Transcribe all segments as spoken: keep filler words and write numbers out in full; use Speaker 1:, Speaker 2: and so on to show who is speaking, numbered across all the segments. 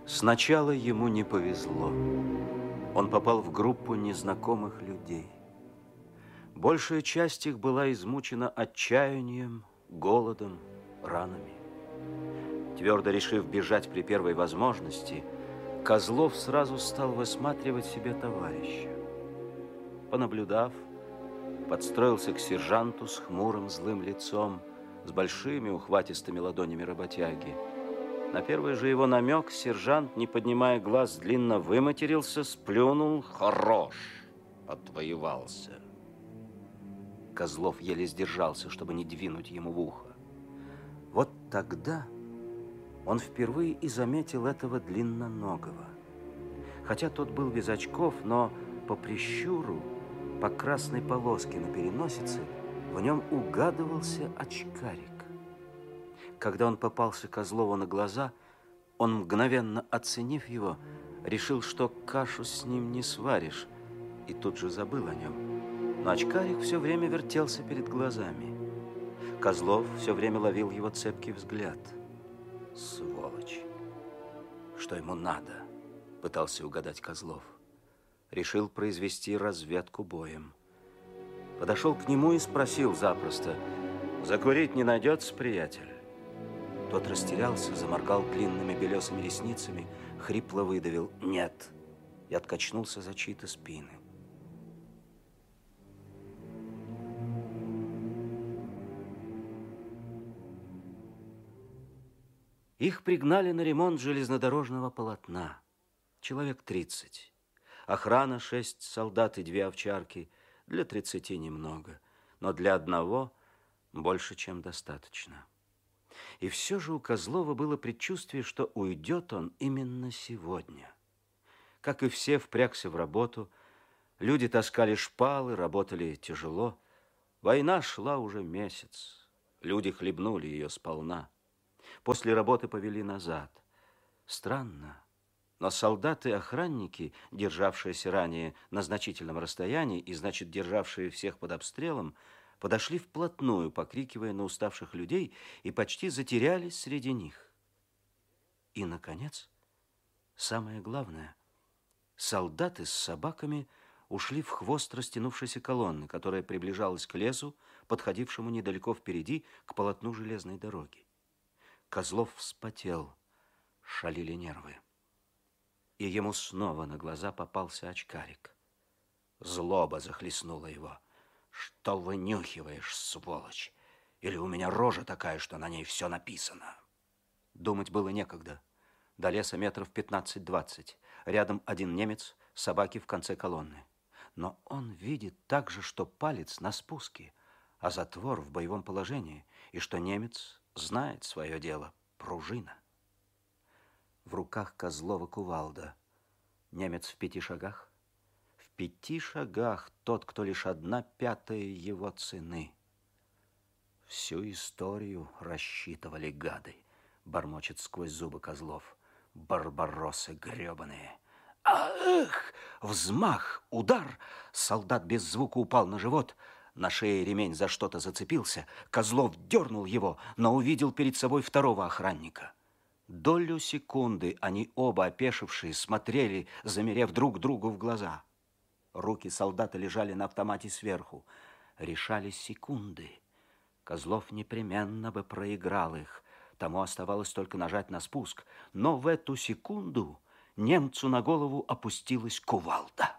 Speaker 1: Сначала ему не повезло. Он попал в группу незнакомых людей. Большая часть их была измучена отчаянием, голодом, ранами. Твердо решив бежать при первой возможности, Козлов сразу стал высматривать себе товарища. Понаблюдав, подстроился к сержанту с хмурым злым лицом, с большими ухватистыми ладонями работяги. На первый же его намек сержант, не поднимая глаз, длинно выматерился, сплюнул: «Хорош! Отвоевался!» Козлов еле сдержался, чтобы не двинуть ему в ухо. Вот тогда он впервые и заметил этого длинноногого. Хотя тот был без очков, но по прищуру, по красной полоске на переносице, в нем угадывался очкарик. Когда он попался Козлову на глаза, он, мгновенно оценив его, решил, что кашу с ним не сваришь, и тут же забыл о нем. Но очкарик все время вертелся перед глазами. Козлов все время ловил его цепкий взгляд. Сволочь! Что ему надо? Пытался угадать Козлов. Решил произвести разведку боем. Подошел к нему и спросил запросто: «Закурить не найдется, приятель?» Тот растерялся, заморгал длинными белесыми ресницами, хрипло выдавил «нет» и откачнулся за чьи-то спины. Их пригнали на ремонт железнодорожного полотна. Человек тридцать. Охрана, шесть солдат и две овчарки. Для тридцати немного, но для одного больше, чем достаточно. И все же у Козлова было предчувствие, что уйдет он именно сегодня. Как и все, впрягся в работу. Люди таскали шпалы, работали тяжело. Война шла уже месяц. Люди хлебнули ее сполна. После работы повели назад. Странно, но солдаты-охранники, державшиеся ранее на значительном расстоянии и, значит, державшие всех под обстрелом, подошли вплотную, покрикивая на уставших людей, и почти затерялись среди них. И, наконец, самое главное, солдаты с собаками ушли в хвост растянувшейся колонны, которая приближалась к лесу, подходившему недалеко впереди к полотну железной дороги. Козлов вспотел, шалили нервы. И ему снова на глаза попался очкарик. Злоба захлестнула его. «Что вынюхиваешь, сволочь? Или у меня рожа такая, что на ней все написано?» Думать было некогда. До леса метров пятнадцать-двадцать. Рядом один немец, собаки в конце колонны. Но он видит также, что палец на спуске, а затвор в боевом положении, и что немец знает свое дело — пружина. В руках Козлова кувалда. Немец в пяти шагах. В пяти шагах тот, кто лишь одна пятая его цены. Всю историю рассчитывали гады, бормочет сквозь зубы Козлов. Барбароссы гребаные. Ах! Взмах, удар! Солдат без звука упал на живот. На шее ремень за что-то зацепился. Козлов дернул его, но увидел перед собой второго охранника. Долю секунды они оба, опешившие, смотрели, замерев друг другу в глаза. Руки солдата лежали на автомате сверху. Решались секунды. Козлов непременно бы проиграл их. Тому оставалось только нажать на спуск. Но в эту секунду немцу на голову опустилась кувалда.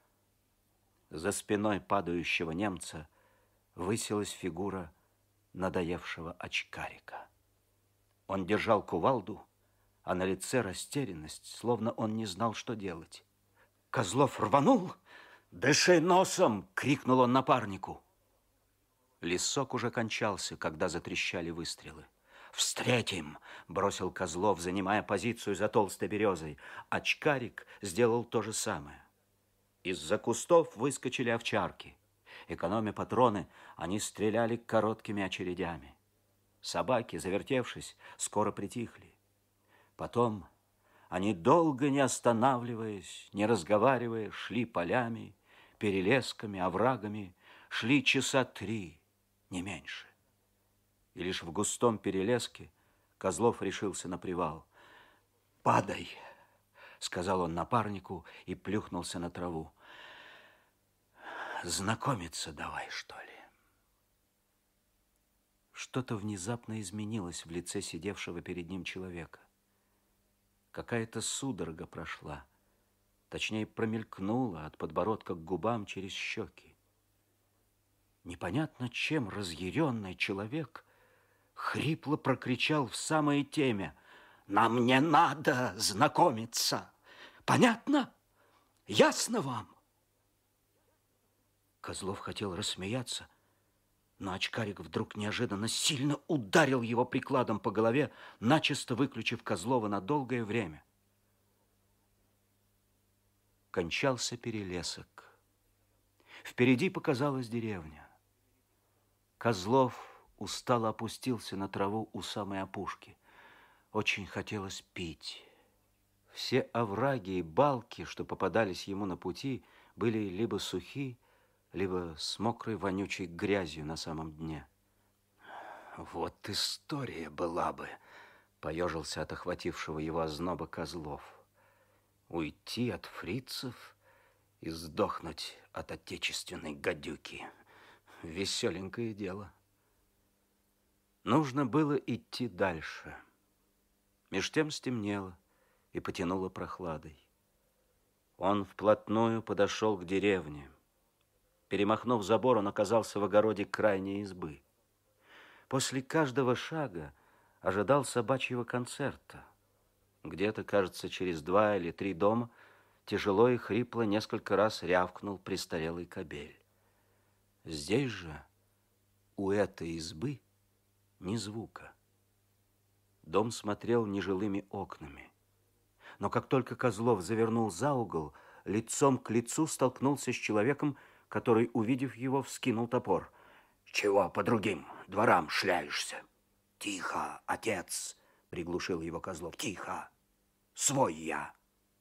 Speaker 1: За спиной падающего немца высилась фигура надоевшего очкарика. Он держал кувалду, а на лице растерянность, словно он не знал, что делать. Козлов рванул. «Дыши носом!» — крикнул он напарнику. Лесок уже кончался, когда затрещали выстрелы. «Встретим!» — бросил Козлов, занимая позицию за толстой березой. Очкарик сделал то же самое. Из-за кустов выскочили овчарки. Экономя патроны, они стреляли короткими очередями. Собаки, завертевшись, скоро притихли. Потом они, долго не останавливаясь, не разговаривая, шли полями, перелесками, оврагами, шли часа три, не меньше. И лишь в густом перелеске Козлов решился на привал. «Падай!» сказал он напарнику и плюхнулся на траву. Знакомиться давай, что ли? Что-то внезапно изменилось в лице сидевшего перед ним человека. Какая-то судорога прошла, точнее, промелькнула от подбородка к губам через щеки. Непонятно чем разъяренный человек хрипло прокричал в самое темя: «Нам не надо знакомиться! Понятно? Ясно вам?» Козлов хотел рассмеяться, но очкарик вдруг неожиданно сильно ударил его прикладом по голове, начисто выключив Козлова на долгое время. Кончался перелесок. Впереди показалась деревня. Козлов устало опустился на траву у самой опушки. Очень хотелось пить. Все овраги и балки, что попадались ему на пути, были либо сухи, либо с мокрой вонючей грязью на самом дне. Вот история была бы, поежился от охватившего его озноба Козлов. Уйти от фрицев и сдохнуть от отечественной гадюки. Веселенькое дело. Нужно было идти дальше. Меж тем стемнело и потянуло прохладой. Он вплотную подошел к деревне. Перемахнув забор, он оказался в огороде крайней избы. После каждого шага ожидал собачьего концерта. Где-то, кажется, через два или три дома тяжело и хрипло несколько раз рявкнул престарелый кобель. Здесь же, у этой избы, ни звука. Дом смотрел нежилыми окнами. Но как только Козлов завернул за угол, лицом к лицу столкнулся с человеком, который, увидев его, вскинул топор. «Чего по другим дворам шляешься?» «Тихо, отец!» — приглушил его Козлов. «Тихо! Свой я!»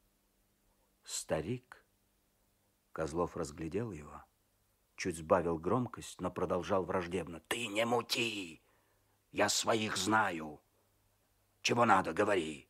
Speaker 1: Старик. Козлов разглядел его, чуть сбавил громкость, но продолжал враждебно. «Ты не мути! Я своих знаю! Чего надо, говори!»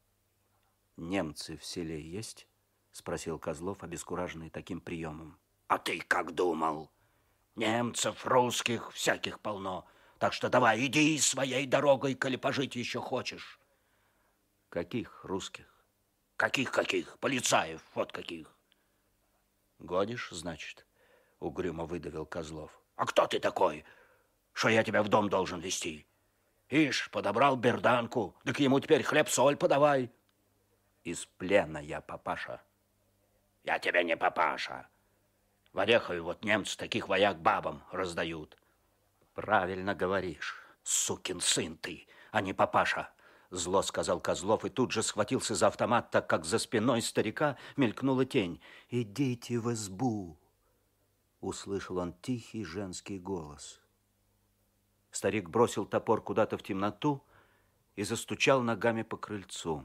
Speaker 1: «Немцы в селе есть?» — спросил Козлов, обескураженный таким приемом. «А ты как думал? Немцев, русских, всяких полно. Так что давай, иди своей дорогой, коли пожить еще хочешь». «Каких русских?» «Каких-каких? Полицаев, вот каких». «Годишь, значит?» — угрюмо выдавил Козлов. «А кто ты такой, что я тебя в дом должен вести? Ишь, подобрал берданку, да к ему теперь хлеб-соль подавай». «Из плена я, папаша». «Я тебя не папаша. В Орехове вот немцы таких вояк бабам раздают». «Правильно говоришь, сукин сын ты, а не папаша», — зло сказал Козлов и тут же схватился за автомат, так как за спиной старика мелькнула тень. «Идите в избу», — услышал он тихий женский голос. Старик бросил топор куда-то в темноту и застучал ногами по крыльцу.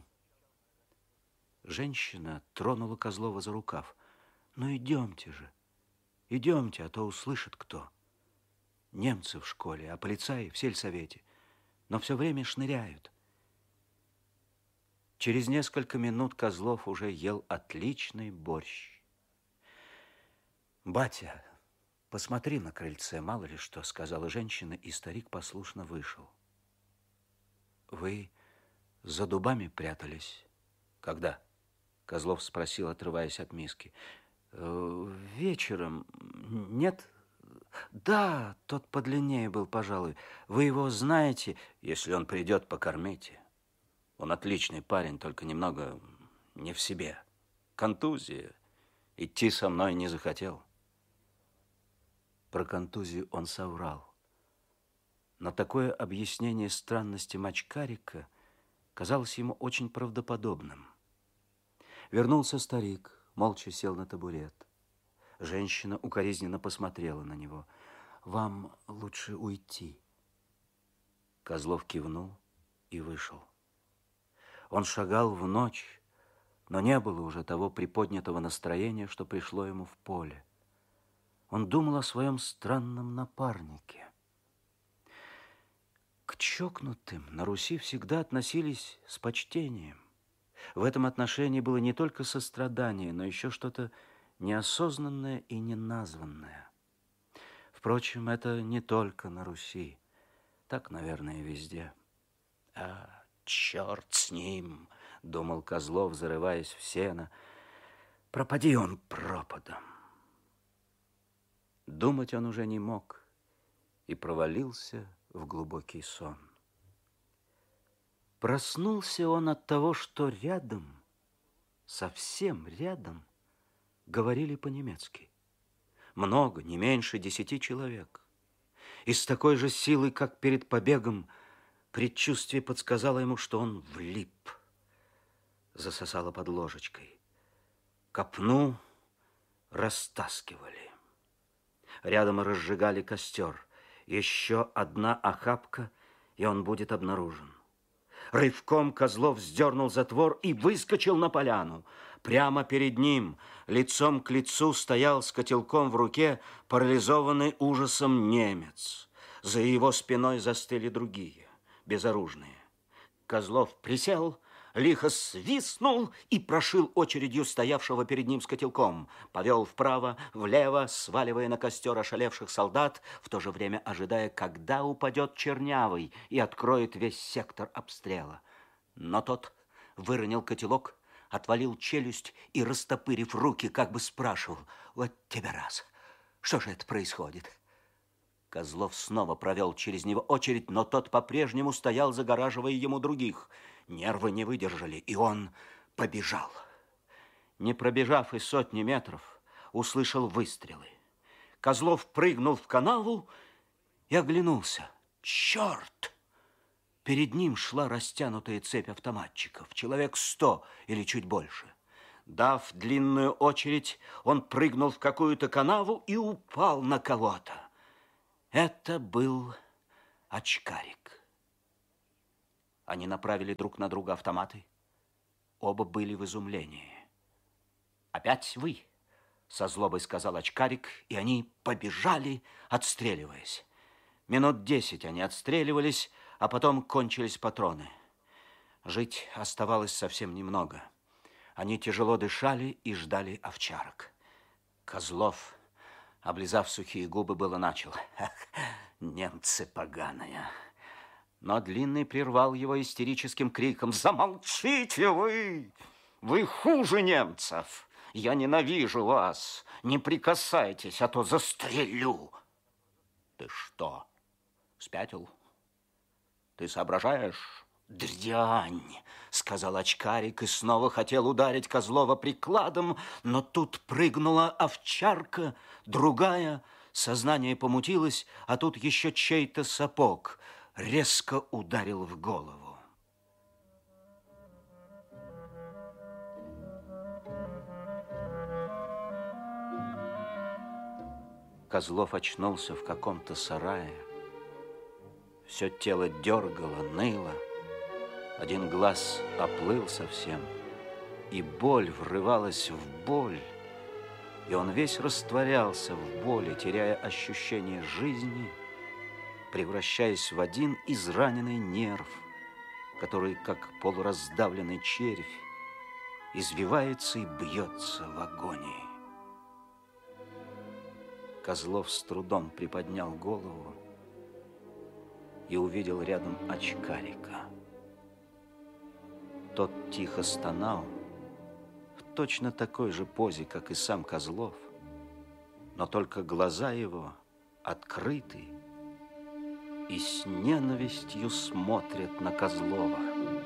Speaker 1: Женщина тронула Козлова за рукав. «Ну, идемте же, идемте, а то услышит кто. Немцы в школе, а полицаи в сельсовете, но все время шныряют». Через несколько минут Козлов уже ел отличный борщ. «Батя, посмотри на крыльце, мало ли что», — сказала женщина, и старик послушно вышел. «Вы за дубами прятались?» «Когда?» — Козлов спросил, отрываясь от миски. «Э, «Вечером. Нет?» «Да, тот подлиннее был, пожалуй. Вы его знаете?» «Если он придет, покормите. Он отличный парень, только немного не в себе. Контузия. Идти со мной не захотел». Про контузию он соврал. Но такое объяснение странности мочкарика казалось ему очень правдоподобным. Вернулся старик, молча сел на табурет. Женщина укоризненно посмотрела на него. «Вам лучше уйти». Козлов кивнул и вышел. Он шагал в ночь, но не было уже того приподнятого настроения, что пришло ему в поле. Он думал о своем странном напарнике. К чокнутым на Руси всегда относились с почтением. В этом отношении было не только сострадание, но еще что-то неосознанное и неназванное. Впрочем, это не только на Руси. Так, наверное, везде. А, черт с ним, думал Козлов, зарываясь в сено. Пропади он пропадом. Думать он уже не мог и провалился в глубокий сон. Проснулся он от того, что рядом, совсем рядом, говорили по-немецки. Много, не меньше десяти человек. И с такой же силой, как перед побегом, предчувствие подсказало ему, что он влип. Засосало под ложечкой. Копну растаскивали. Рядом разжигали костер. Еще одна охапка, и он будет обнаружен. Рывком Козлов сдернул затвор и выскочил на поляну. Прямо перед ним, лицом к лицу, стоял с котелком в руке парализованный ужасом немец. За его спиной застыли другие, безоружные. Козлов присел, лихо свистнул и прошил очередью стоявшего перед ним с котелком. Повел вправо, влево, сваливая на костер ошалевших солдат, в то же время ожидая, когда упадет Чернявый и откроет весь сектор обстрела. Но тот выронил котелок, отвалил челюсть и, растопырив руки, как бы спрашивал: «Вот тебе раз! Что же это происходит?» Козлов снова провел через него очередь, но тот по-прежнему стоял, загораживая ему других. Нервы не выдержали, и он побежал. Не пробежав и сотни метров, услышал выстрелы. Козлов прыгнул в канаву и оглянулся. Черт! Перед ним шла растянутая цепь автоматчиков, человек сто или чуть больше. Дав длинную очередь, он прыгнул в какую-то канаву и упал на кого-то. Это был очкарик. Они направили друг на друга автоматы. Оба были в изумлении. «Опять вы?» — со злобой сказал очкарик, и они побежали, отстреливаясь. Минут десять они отстреливались, а потом кончились патроны. Жить оставалось совсем немного. Они тяжело дышали и ждали овчарок. Козлов, облизав сухие губы, было начал: «Ах, немцы поганые!» Но Длинный прервал его истерическим криком: «Замолчите вы! Вы хуже немцев! Я ненавижу вас! Не прикасайтесь, а то застрелю!» «Ты что, спятил? Ты соображаешь?» «Дрянь!» — сказал очкарик и снова хотел ударить Козлова прикладом, но тут прыгнула овчарка, другая, сознание помутилось, а тут еще чей-то сапог резко ударил в голову. Козлов очнулся в каком-то сарае. Все тело дергало, ныло. Один глаз оплыл совсем, и боль врывалась в боль, и он весь растворялся в боли, теряя ощущение жизни, превращаясь в один израненный нерв, который, как полураздавленный червь, извивается и бьется в агонии. Козлов с трудом приподнял голову и увидел рядом очкарика. Тот тихо стонал в точно такой же позе, как и сам Козлов, но только глаза его открыты и с ненавистью смотрят на Козлова.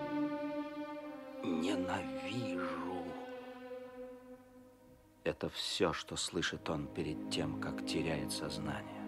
Speaker 1: «Ненавижу!» Это все, что слышит он перед тем, как теряет сознание.